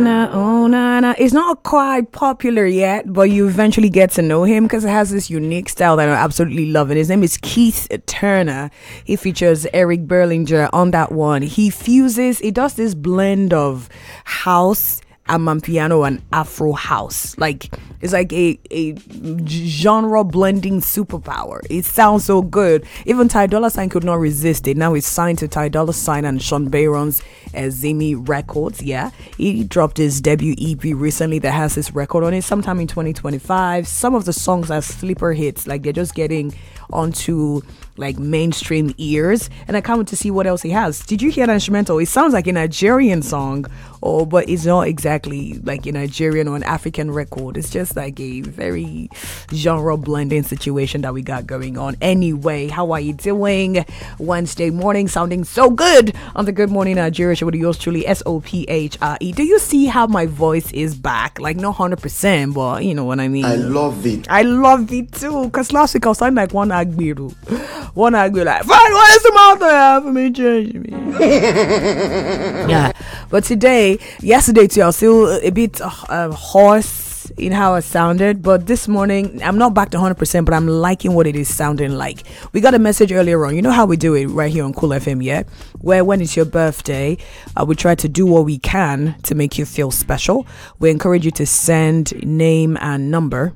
Oh, nah. It's not quite popular yet, but you eventually get to know him because it has this unique style that I absolutely love. And his name is Keith Turner. He features Eric Berlinger on that one. He does this blend of house, Amapiano, and Afro house. Like, it's like a genre blending superpower. It sounds so good. Even Ty Dolla $ign could not resist it. Now he's signed to Ty Dolla $ign and Sean Baron's Zimi Records. Yeah, he dropped his debut EP recently that has this record on it sometime in 2025. Some of the songs are sleeper hits, like they're just getting onto like mainstream ears, and I can't wait to see what else he has. Did you hear that instrumental? It sounds like a Nigerian song, but it's not exactly like a Nigerian or an African record. It's just like a very genre blending situation that we got going on. Anyway, how are you doing? Wednesday morning, sounding so good on the Good Morning Nigeria show with yours truly, SOPHRE. Do you see how my voice is back? Like not 100%, but you know what I mean. I love it. I love it too, because last week I was sounding like one Agbiru. One Agbiru like, fine, what is the matter? For me, change me. Yeah, but yesterday too, I was still a bit hoarse in how I sounded, but this morning I'm not back to 100%, but I'm liking what it is sounding like. We got a message earlier on. You know how we do it right here on Cool FM, yeah? Where when it's your birthday, we try to do what we can to make you feel special. We encourage you to send name and number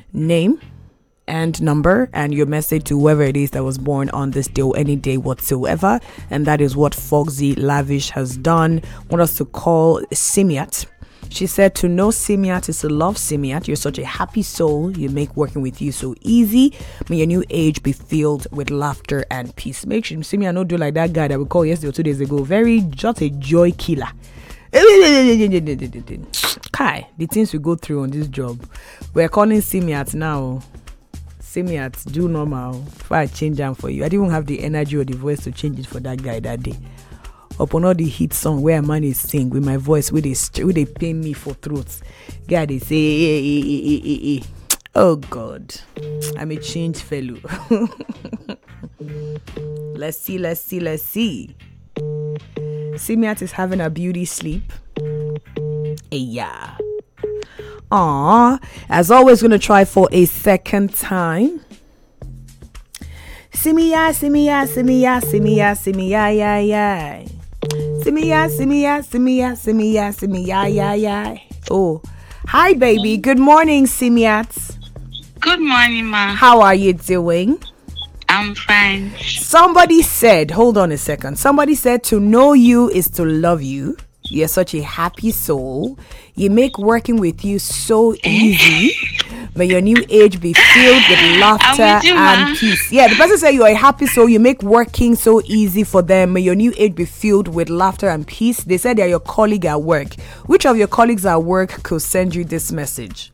and your message to whoever it is that was born on this day or any day whatsoever. And that is what Foxy Lavish has done. Want us to call Simiat. She said, to know Simiat is to love Simiat. You're such a happy soul. You make working with you so easy. May your new age be filled with laughter and peace. Make sure Simiat not do like that guy that we called yesterday or 2 days ago. Just a joy killer. Kai, the things we go through on this job. We're calling Simiat now. Simiat, do normal. If I change them for you, I didn't even have the energy or the voice to change it for that guy that day. Upon all the hit song where a man is sing with my voice, where they pain me for throats. Guy, they say, oh God, I'm a changed fellow. Let's see. Simiat is having a beauty sleep. Yeah. As always, gonna try for a second time. Simia, yeah. Oh, hi, baby. Good morning, Simiat. Good morning, ma. How are you doing? I'm fine. Somebody said, hold on a second. Somebody said to know you is to love you. You're such a happy soul. You make working with you so easy. May your new age be filled with laughter and peace. Yeah, the person said you're a happy soul. You make working so easy for them. May your new age be filled with laughter and peace. They said they're your colleague at work. Which of your colleagues at work could send you this message?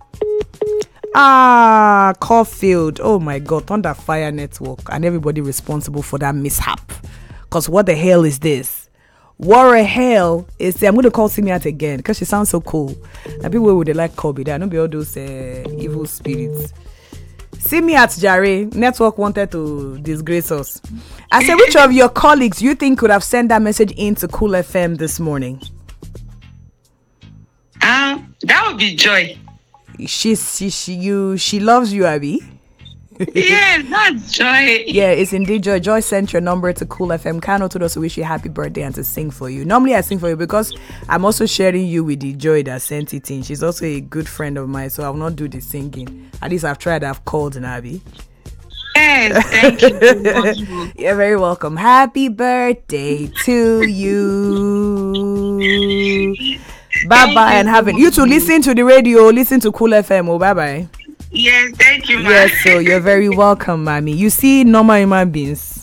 Caulfield. Oh my God, Thunder Fire Network and everybody responsible for that mishap. Because what the hell is this? What the hell is I'm going to call Simiat again because she sounds so cool. And people would like Kobe. There don't be all those evil spirits. Simiat Jare, network wanted to disgrace us. I said, which of your colleagues you think could have sent that message into Cool FM this morning? That would be Joy. She loves you, Abby. Yes, that's Joy. Yeah, it's indeed Joy. Joy sent your number to Cool FM. Kano told us to wish you a happy birthday and to sing for you. Normally I sing for you because I'm also sharing you with the Joy that sent it in. She's also a good friend of mine, so I will not do the singing. At least I've tried. I've called Nabi. Yes, thank you. You're very welcome. Happy birthday to you. Bye-bye and have it. You too, listen to the radio. Listen to Cool FM. Oh, bye-bye. Yes, thank you, ma. Yes, so you're very welcome, mommy. You see normal human beings.